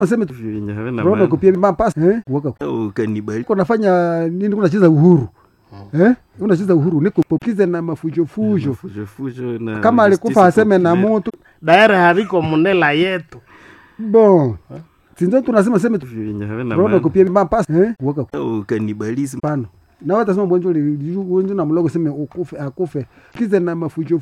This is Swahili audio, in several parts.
Aseme tu finya havana Rono kupia mapasi waka. Ukanibali. Kunafanya nini kunacheza uhuru? Unacheza uhuru niko pokize na mafujo Fujo na kama alikufa aseme na mtu. Daire hariko munela yetu. Bon. Sinzo tunasema seme tu finya havana Rono kupia mapasi waka. Ukanibali. Pano. Na wata sema bonjo wenjo na mlogo seme akufe kize na mafujo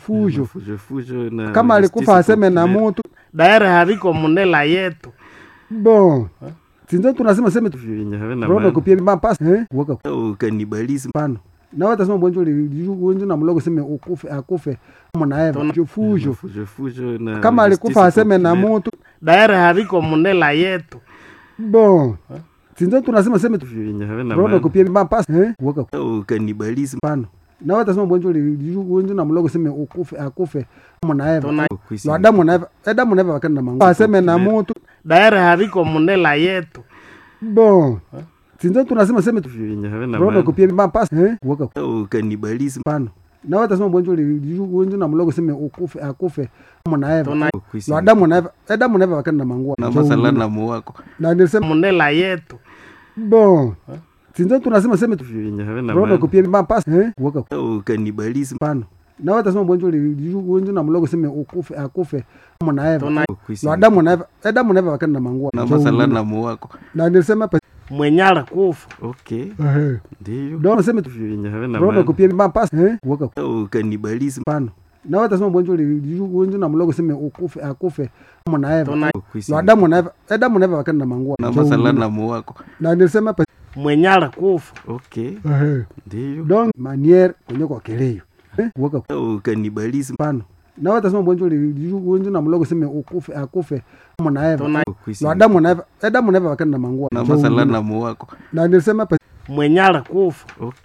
na kama alikufa aseme na mtu. Daire hariko munela yetu. Bon. Sinzo tunasema seme tu finya havana Rono kupia mapasi waka. Ukanibali. Pano. Na wata sema bonjo wenjo na mlogo seme akufe mwana eva fujo na kama alikufa aseme na mtu. Daire hariko munela yetu. Bon. Sinzo tunasema seme tu finya havana Rono kupia mapasi waka. Ukanibali. Pano. Na wata sema bonjo wenjo na mlogo seme akufe mwana eva Adamu neva wakana na mangu aseme na mtu. Daire hariko munela yetu. Bon. Sinzo tunasema seme tu finya havana Rono kupia mapasi waka. Ukanibali. Pano. Na wata sema bonjo wenjo na mlogo seme akufe mwana eva Adamu neva wakana na mangu na masala na muwako na nilisema munela yetu. Bon. Sinzo tunasema seme tu finya havana Rono kupia mapasi waka. Ukanibali. Pano. Na wata sema bonjo wenjo na mlogo seme akufe mwana eva Adamu neva wakana na mangu na masala na muwako na nilisema Mwenyala kufa. Ndio. Dono seme tu finya havana Rono kupia mapasi waka. Ukanibali. Pano. Na wata sema bonjo wenjo na mlogo seme akufe mwana eva Adamu neva wakana na mangu na masala na muwako na nilisema Mwenyala kufa. Ndio. Don manier kwenye kwa keleo waka. Ukanibali. Pano. Na wata sema bonjo wenjo na mlogo seme akufe mwana eva Adamu neva wakana na mangu na masala na muwako na nilisema Mwenyala kufa.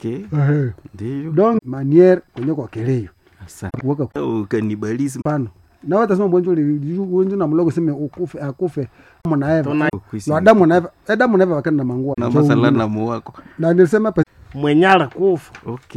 Ndio. Don manier kwenye kwa keleo waka. Ukanibali. Pano. Na wata sema bonjo wenjo na mlogo seme akufe mwana eva Adamu neva wakana na mangu na masala na muwako na nilisema Mwenyala kufa.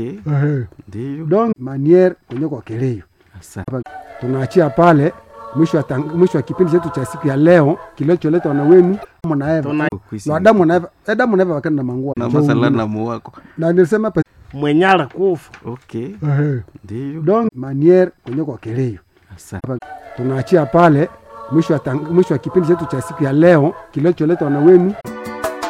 Ndio. Don manier kwenye kwa keleo. Tunaachia pale mwisho wa kipindi chetu cha siku ya leo kilicholetwa na wenu mwana eva Adamu neva wakana na mangu na masala na muwako na nilisema Mwenyala kufa. Ndio. Don manier kwenye kwa keleo. Tunaachia pale mwisho wa kipindi chetu cha siku ya leo kilicholetwa na wenu